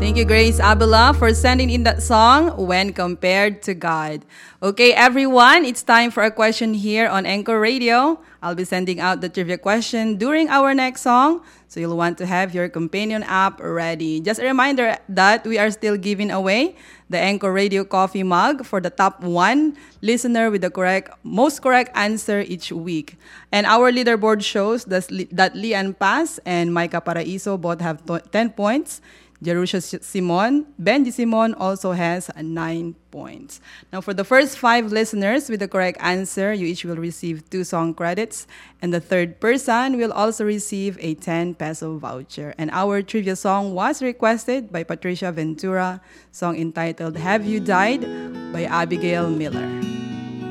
Thank you, Grace Abela, for sending in that song, When Compared to God. Okay, everyone, it's time for a question here on Anchor Radio. I'll be sending out the trivia question during our next song, so you'll want to have your companion app ready. Just a reminder that we are still giving away the Anchor Radio coffee mug for the top one listener with the most correct answer each week. And our leaderboard shows that Lian Paz and Micah Paraiso both have 10 points. Jerusha Simon, Benji Simon also has 9 points. Now, for the first 5 listeners with the correct answer, you each will receive 2 song credits, and the third person will also receive a 10 peso voucher. And our trivia song was requested by Patricia Ventura, song entitled Have You Died by Abigail Miller.